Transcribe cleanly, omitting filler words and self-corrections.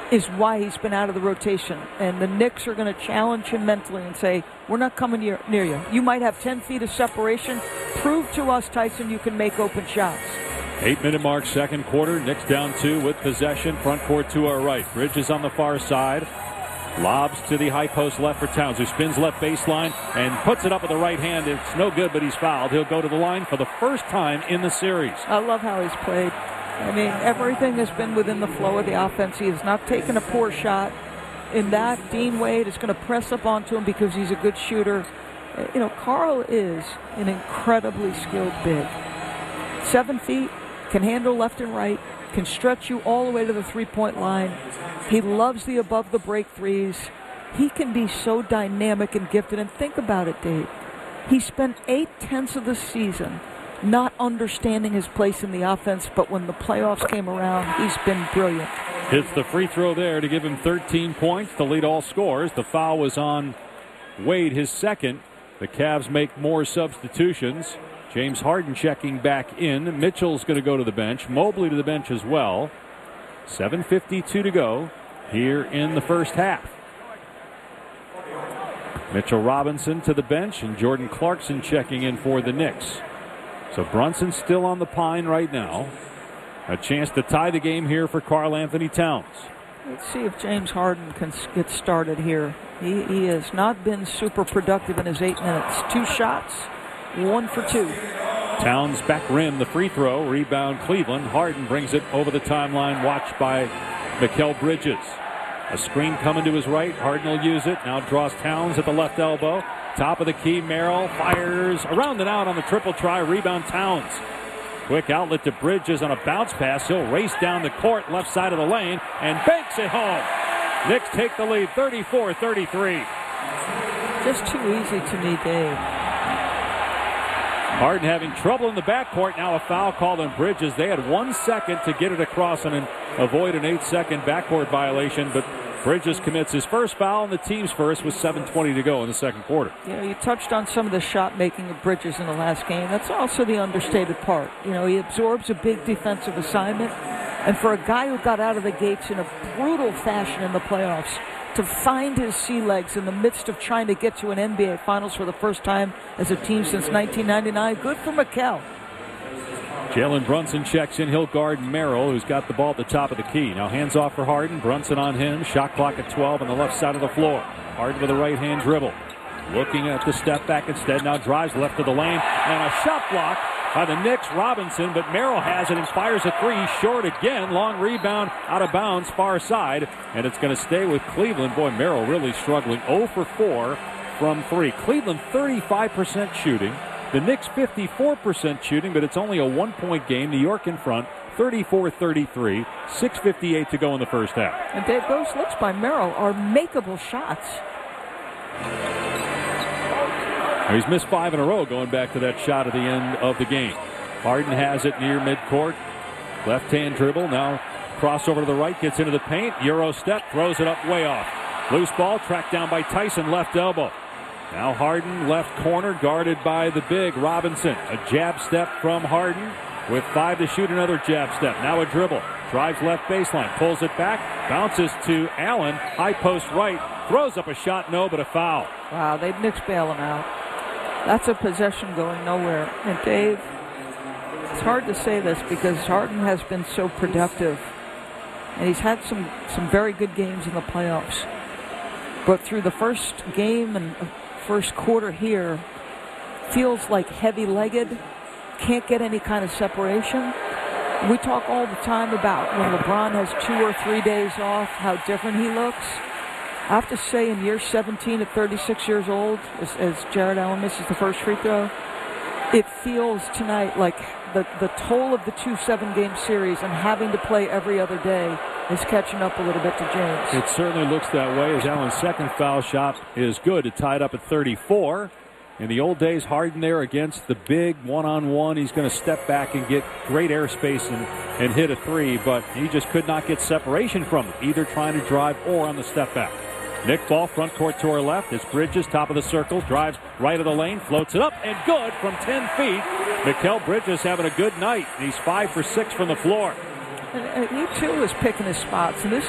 is why he's been out of the rotation. And the Knicks are going to challenge him mentally and say, we're not coming near you. You might have 10 feet of separation. Prove to us, Tyson, you can make open shots. 8-minute mark, second quarter. Knicks down 2 with possession. Front court to our right. Bridges on the far side. Lobs to the high post left for Towns, who spins left baseline and puts it up with the right hand. It's no good, but he's fouled. He'll go to the line for the first time in the series. I love how he's played. I mean, everything has been within the flow of the offense. He has not taken a poor shot. In that, Dean Wade is going to press up onto him because he's a good shooter. You know, Carl is an incredibly skilled big. 7 feet, can handle left and right, can stretch you all the way to the three-point line. He loves the above-the-break threes. He can be so dynamic and gifted. And think about it, Dave. He spent 8/10 of the season not understanding his place in the offense, but when the playoffs came around, he's been brilliant. Hits the free throw there to give him 13 points to lead all scores. The foul was on Wade, his second. The Cavs make more substitutions. James Harden checking back in. Mitchell's going to go to the bench. Mobley to the bench as well. 7:52 to go here in the first half. Mitchell Robinson to the bench and Jordan Clarkson checking in for the Knicks. So Brunson still on the pine right now. A chance to tie the game here for Karl Anthony Towns. Let's see if James Harden can get started here. He has not been super productive in his 8 minutes. 2 shots, 1 for 2. Towns back rim, the free throw, rebound Cleveland. Harden brings it over the timeline, watched by Mikal Bridges. A screen coming to his right. Harden will use it. Now draws Towns at the left elbow. Top of the key, Merrill fires around and out on the triple try. Rebound Towns. Quick outlet to Bridges on a bounce pass. He'll race down the court, left side of the lane, and banks it home. Knicks take the lead, 34-33. Just too easy to me, Dave. Harden having trouble in the backcourt. Now a foul called on Bridges. They had 1 second to get it across and avoid an 8-second backcourt violation, but Bridges commits his first foul and the team's first with 7:20 to go in the second quarter. You know, you touched on some of the shot making of Bridges in the last game. That's also the understated part. You know, he absorbs a big defensive assignment, and for a guy who got out of the gates in a brutal fashion in the playoffs, to find his sea legs in the midst of trying to get to an NBA Finals for the first time as a team since 1999. Good for Mikal. Jalen Brunson checks in. He'll guard Merrill, who's got the ball at the top of the key. Now hands off for Harden. Brunson on him. Shot clock at 12 on the left side of the floor. Harden with a right-hand dribble. Looking at the step back instead. Now drives left of the lane. And a shot block by the Knicks. Robinson, but Merrill has it and fires a three. Short again. Long rebound out of bounds, far side. And it's going to stay with Cleveland. Boy, Merrill really struggling. 0 for 4 from 3. Cleveland 35% shooting. The Knicks 54% shooting, but it's only a 1-point game. New York in front, 34-33, 6:58 to go in the first half. And Dave, those looks by Merrill are makeable shots. He's missed 5 in a row going back to that shot at the end of the game. Harden has it near midcourt. Left-hand dribble. Now crossover to the right, gets into the paint. Euro step, throws it up way off. Loose ball tracked down by Tyson, left elbow. Now Harden, left corner, guarded by the big Robinson. A jab step from Harden with 5 to shoot, another jab step. Now a dribble. Drives left baseline, pulls it back, bounces to Allen. High post right, throws up a shot, no, but a foul. Wow, they Knicks bail him out. That's a possession going nowhere. And Dave, it's hard to say this because Harden has been so productive. And he's had some very good games in the playoffs. But through the first game and first quarter here, feels like heavy-legged, can't get any kind of separation. We talk all the time about when LeBron has 2 or 3 days off, how different he looks. I have to say, in year 17 at 36 years old, as Jared Allen misses the first free throw, it feels tonight like the toll of the 2-7 game series and having to play every other day is catching up a little bit to James. It certainly looks that way, as Allen's second foul shot is good. It tied up at 34. In the old days, Harden there against the big one-on-one. He's going to step back and get great airspace and hit a three, but he just could not get separation from it, either trying to drive or on the step back. Nick ball front court to our left. It's Bridges, top of the circle, drives right of the lane, floats it up, and good from 10 feet. Mikal Bridges having a good night. He's 5 for 6 from the floor. And he, too, is picking his spots. And this